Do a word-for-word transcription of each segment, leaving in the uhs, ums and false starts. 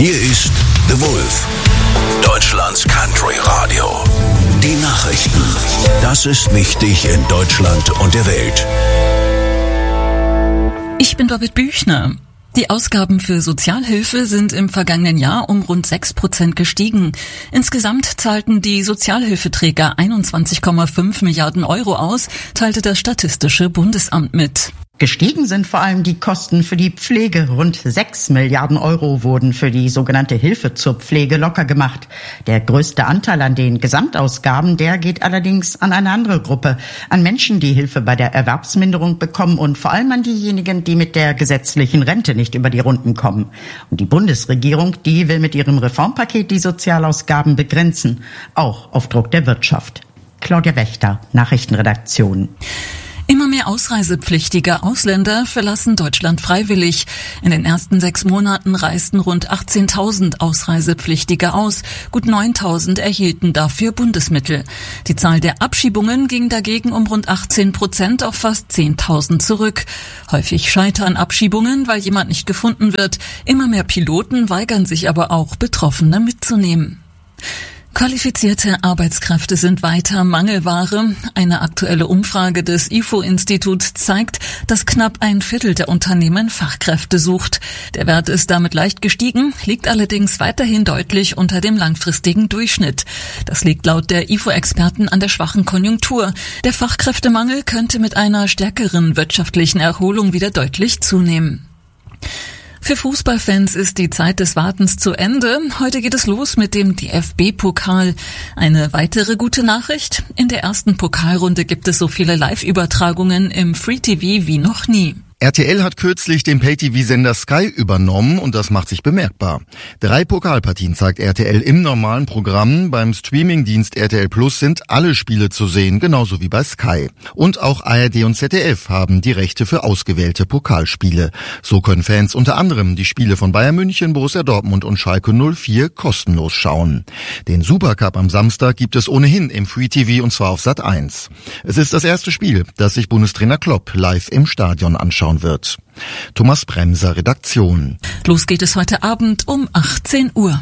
Hier ist The Wolf, Deutschlands Country Radio. Die Nachrichten. Das ist wichtig in Deutschland und der Welt. Ich bin Birgit Büchner. Die Ausgaben für Sozialhilfe sind im vergangenen Jahr um rund sechs Prozent gestiegen. Insgesamt zahlten die Sozialhilfeträger einundzwanzig Komma fünf Milliarden Euro aus, teilte das Statistische Bundesamt mit. Gestiegen sind vor allem die Kosten für die Pflege. Rund sechs Milliarden Euro wurden für die sogenannte Hilfe zur Pflege locker gemacht. Der größte Anteil an den Gesamtausgaben, der geht allerdings an eine andere Gruppe. An Menschen, die Hilfe bei der Erwerbsminderung bekommen und vor allem an diejenigen, die mit der gesetzlichen Rente nicht über die Runden kommen. Und die Bundesregierung, die will mit ihrem Reformpaket die Sozialausgaben begrenzen. Auch auf Druck der Wirtschaft. Claudia Wächter, Nachrichtenredaktion. Immer mehr ausreisepflichtige Ausländer verlassen Deutschland freiwillig. In den ersten sechs Monaten reisten rund achtzehntausend Ausreisepflichtige aus. Gut neuntausend erhielten dafür Bundesmittel. Die Zahl der Abschiebungen ging dagegen um rund achtzehn Prozent auf fast zehntausend zurück. Häufig scheitern Abschiebungen, weil jemand nicht gefunden wird. Immer mehr Piloten weigern sich aber auch, Betroffene mitzunehmen. Qualifizierte Arbeitskräfte sind weiter Mangelware. Eine aktuelle Umfrage des I F O-Instituts zeigt, dass knapp ein Viertel der Unternehmen Fachkräfte sucht. Der Wert ist damit leicht gestiegen, liegt allerdings weiterhin deutlich unter dem langfristigen Durchschnitt. Das liegt laut der I F O-Experten an der schwachen Konjunktur. Der Fachkräftemangel könnte mit einer stärkeren wirtschaftlichen Erholung wieder deutlich zunehmen. Für Fußballfans ist die Zeit des Wartens zu Ende. Heute geht es los mit dem D F B-Pokal. Eine weitere gute Nachricht: In der ersten Pokalrunde gibt es so viele Live-Übertragungen im Free-T V wie noch nie. R T L hat kürzlich den Pay-T V-Sender Sky übernommen und das macht sich bemerkbar. Drei Pokalpartien zeigt R T L im normalen Programm. Beim Streamingdienst R T L Plus sind alle Spiele zu sehen, genauso wie bei Sky. Und auch A R D und Z D F haben die Rechte für ausgewählte Pokalspiele. So können Fans unter anderem die Spiele von Bayern München, Borussia Dortmund und Schalke null vier kostenlos schauen. Den Supercup am Samstag gibt es ohnehin im Free-T V und zwar auf Sat eins. Es ist das erste Spiel, das sich Bundestrainer Klopp live im Stadion anschauen wird. Thomas Bremser, Redaktion. Los geht es heute Abend um achtzehn Uhr.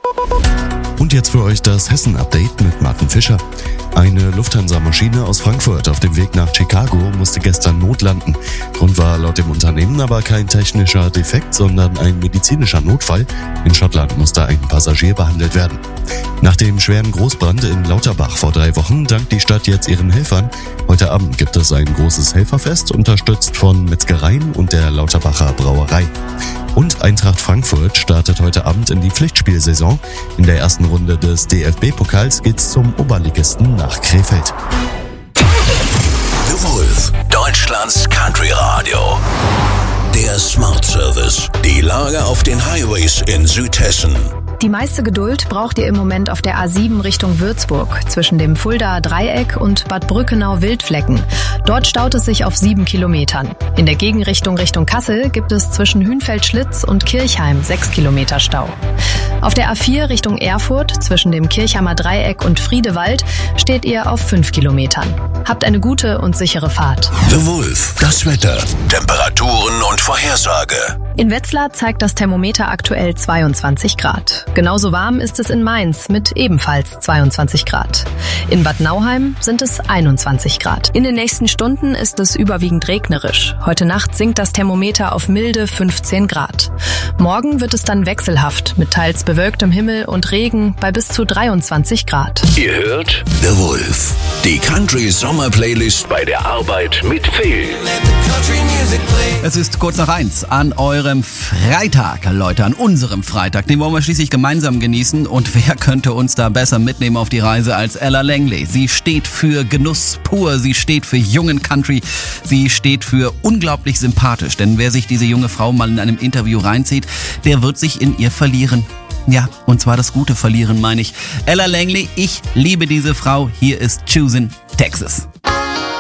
Und jetzt für euch das Hessen-Update mit Martin Fischer. Eine Lufthansa-Maschine aus Frankfurt auf dem Weg nach Chicago musste gestern notlanden. Grund war laut dem Unternehmen aber kein technischer Defekt, sondern ein medizinischer Notfall. In Schottland musste ein Passagier behandelt werden. Nach dem schweren Großbrand in Lauterbach vor drei Wochen dankt die Stadt jetzt ihren Helfern. Heute Abend gibt es ein großes Helferfest, unterstützt von Metzgereien und der Lauterbacher Brauerei. Und Eintracht Frankfurt startet heute Abend in die Pflichtspielsaison. In der ersten Runde des D F B-Pokals geht's zum Oberligisten nach Krefeld. The Wolf, Deutschlands Country Radio. Der Smart Service. Die Lage auf den Highways in Südhessen. Die meiste Geduld braucht ihr im Moment auf der A sieben Richtung Würzburg, zwischen dem Fuldaer Dreieck und Bad Brückenau-Wildflecken. Dort staut es sich auf sieben Kilometern. In der Gegenrichtung Richtung Kassel gibt es zwischen Hünfeld-Schlitz und Kirchheim sechs Kilometer Stau. Auf der A vier Richtung Erfurt, zwischen dem Kirchheimer Dreieck und Friedewald, steht ihr auf fünf Kilometern. Habt eine gute und sichere Fahrt. The Wolf, das Wetter, Temperaturen und Vorhersage. In Wetzlar zeigt das Thermometer aktuell zweiundzwanzig Grad. Genauso warm ist es in Mainz mit ebenfalls zweiundzwanzig Grad. In Bad Nauheim sind es einundzwanzig Grad. In den nächsten Stunden ist es überwiegend regnerisch. Heute Nacht sinkt das Thermometer auf milde fünfzehn Grad. Morgen wird es dann wechselhaft mit teils bewölktem Himmel und Regen bei bis zu dreiundzwanzig Grad. Ihr hört The Wolf, die Country Sommer Playlist bei der Arbeit mit Phil. Es ist kurz nach eins an eurem Freitag, Leute, an unserem Freitag. Den wollen wir schließlich gemeinsam genießen. Und wer könnte uns da besser mitnehmen auf die Reise als Ella Langley? Sie steht für Genuss pur, sie steht für jungen Country, sie steht für unglaublich sympathisch. Denn wer sich diese junge Frau mal in einem Interview reinzieht, der wird sich in ihr verlieren. Ja, und zwar das gute Verlieren, meine ich. Ella Langley, ich liebe diese Frau. Hier ist Choosin', Texas.